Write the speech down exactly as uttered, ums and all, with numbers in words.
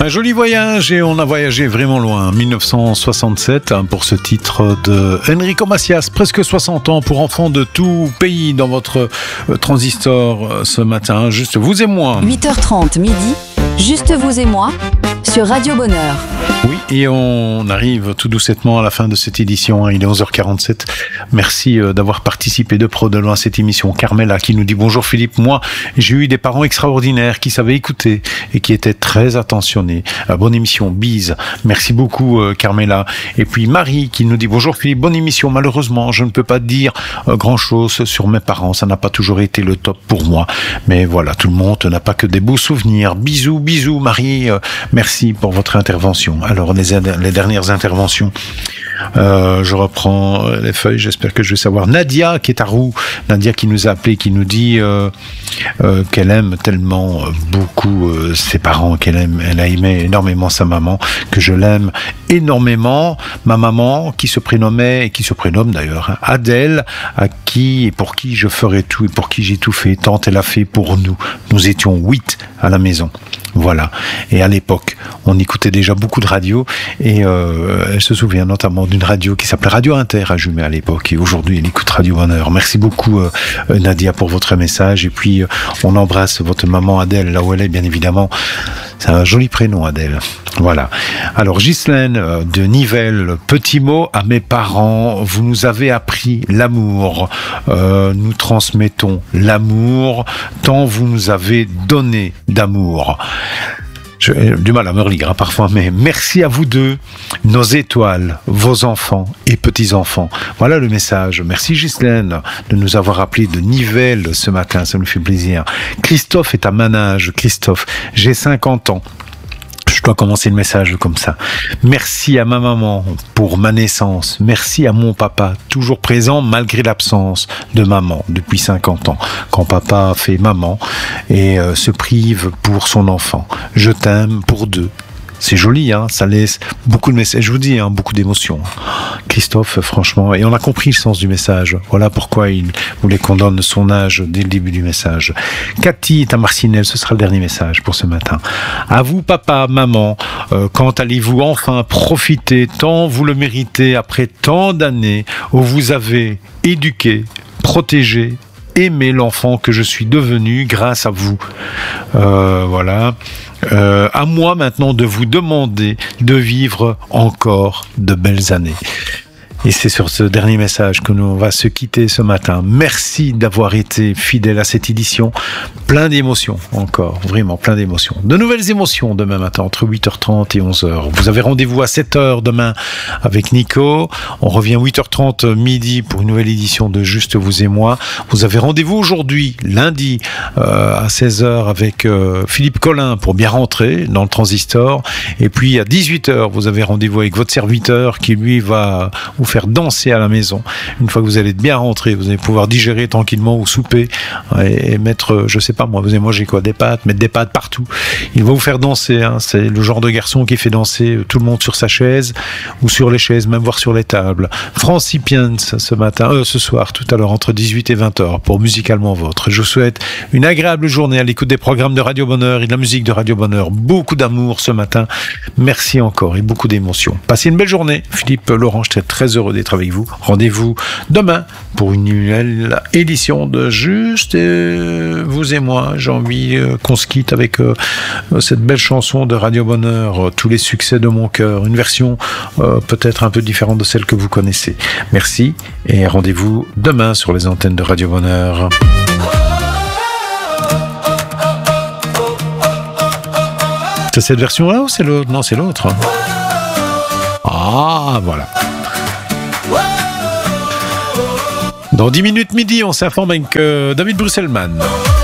Un joli voyage et on a voyagé vraiment loin. dix-neuf cent soixante-sept hein, pour ce titre de Enrico Macias. Presque soixante ans pour enfants de tout pays dans votre euh, transistor euh, ce matin. Juste vous et moi. huit heures trente midi. Juste vous et moi sur Radio Bonheur. Oui, et on arrive tout doucettement à la fin de cette édition. Il est onze heures quarante-sept. Merci d'avoir participé de pro de loin à cette émission. Carmela qui nous dit bonjour Philippe. Moi, j'ai eu des parents extraordinaires qui savaient écouter et qui étaient très attentionnés. Bonne émission, bise. Merci beaucoup Carmela. Et puis Marie qui nous dit bonjour Philippe, bonne émission. Malheureusement, je ne peux pas dire grand chose sur mes parents. Ça n'a pas toujours été le top pour moi. Mais voilà, tout le monde n'a pas que des beaux souvenirs. Bisous, bisous Marie. Merci pour votre intervention. Alors, les, les dernières interventions, euh, je reprends les feuilles, j'espère que je vais savoir. Nadia, qui est à Roux, Nadia qui nous a appelé, qui nous dit euh, euh, qu'elle aime tellement beaucoup euh, ses parents, qu'elle aime, elle a aimé énormément sa maman, que je l'aime énormément. Ma maman, qui se prénommait, et qui se prénomme d'ailleurs, hein, Adèle, à qui et pour qui je ferai tout, et pour qui j'ai tout fait, tant elle a fait pour nous. Nous étions huit à la maison. Voilà. Et à l'époque, on écoutait déjà beaucoup de radio et euh, elle se souvient notamment d'une radio qui s'appelait Radio Inter à Jumet à l'époque. Et aujourd'hui, elle écoute Radio Bonheur. Merci beaucoup euh, Nadia pour votre message. Et puis, euh, on embrasse votre maman Adèle là où elle est, bien évidemment. C'est un joli prénom, Adèle. Voilà. Alors, Ghislaine euh, de Nivelles, petit mot à mes parents. Vous nous avez appris l'amour. Euh, nous transmettons l'amour tant vous nous avez donné d'amour. J'ai du mal à me relire hein, parfois, mais merci à vous deux, nos étoiles, vos enfants et petits-enfants. Voilà le message. Merci Ghislaine de nous avoir appelé de Nivelles ce matin, ça me fait plaisir. Christophe est à Manage. Christophe, j'ai cinquante ans. Je dois commencer le message comme ça. Merci à ma maman pour ma naissance. Merci à mon papa, toujours présent malgré l'absence de maman depuis cinquante ans. Quand papa fait maman et euh, se prive pour son enfant. Je t'aime pour deux. C'est joli, hein, ça laisse beaucoup de messages, je vous dis, hein, beaucoup d'émotions. Christophe, franchement, et on a compris le sens du message. Voilà pourquoi il voulait qu'on donne son âge dès le début du message. Cathy est à Marcinelle, ce sera le dernier message pour ce matin. À vous, papa, maman, euh, quand allez-vous enfin profiter, tant vous le méritez, après tant d'années où vous avez éduqué, protégé, aimer l'enfant que je suis devenu grâce à vous. Euh, voilà. Euh, à moi maintenant de vous demander de vivre encore de belles années. Et c'est sur ce dernier message que nous on va se quitter ce matin. Merci d'avoir été fidèle à cette édition. Plein d'émotions encore, vraiment plein d'émotions. De nouvelles émotions demain matin entre huit heures trente et onze heures. Vous avez rendez-vous à sept heures demain avec Nico. On revient huit heures trente midi pour une nouvelle édition de Juste vous et moi. Vous avez rendez-vous aujourd'hui, lundi, euh, à seize heures avec euh, Philippe Collin pour bien rentrer dans le transistor. Et puis à dix-huit heures, vous avez rendez-vous avec votre serviteur qui lui va vous faire danser à la maison. Une fois que vous allez bien rentrer, vous allez pouvoir digérer tranquillement ou souper et, et mettre, je sais pas moi, vous savez, moi j'ai quoi, des pâtes, mettre des pâtes partout. Il va vous faire danser, hein. C'est le genre de garçon qui fait danser tout le monde sur sa chaise ou sur les chaises, même voire sur les tables. Francipiens ce matin, euh, ce soir, tout à l'heure entre dix-huit et vingt heures pour Musicalement Vôtre. Je vous souhaite une agréable journée à l'écoute des programmes de Radio Bonheur et de la musique de Radio Bonheur. Beaucoup d'amour ce matin. Merci encore et beaucoup d'émotions. Passez une belle journée. Philippe Laurent, je suis très heureux d'être avec vous. Rendez-vous demain pour une nouvelle édition de Juste euh, vous et moi. J'ai envie euh, qu'on se quitte avec euh, cette belle chanson de Radio Bonheur, euh, Tous les succès de mon cœur, une version euh, peut-être un peu différente de celle que vous connaissez. Merci et rendez-vous demain sur les antennes de Radio Bonheur. C'est cette version-là ou c'est l'autre? Non, c'est l'autre. Ah, voilà. Dans dix minutes midi, on s'informe avec euh, David Brusselman.